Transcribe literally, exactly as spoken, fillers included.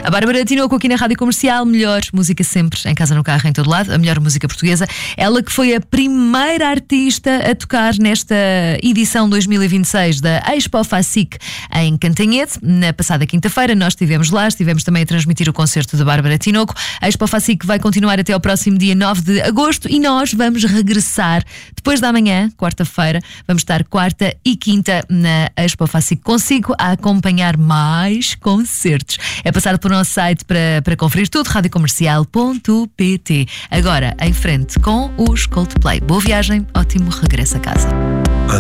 A Bárbara Tinoco aqui na Rádio Comercial, melhor música sempre, em casa, no carro, em todo lado, a melhor música portuguesa. Ela que foi a primeira artista a tocar nesta edição dois mil e vinte e seis da Expo Facic em Cantanhede. Na passada quinta-feira nós estivemos lá, estivemos também a transmitir o concerto da Bárbara Tinoco. A Expo Facic vai continuar até ao próximo dia nove de agosto e nós vamos regressar depois da manhã, quarta-feira. Vamos estar quarta e quinta na Expo Facic consigo a acompanhar mais concertos. É passar pelo nosso site para, para conferir tudo, rádio comercial ponto pt. Agora em frente com os Coldplay. Boa viagem, ótimo regresso a casa.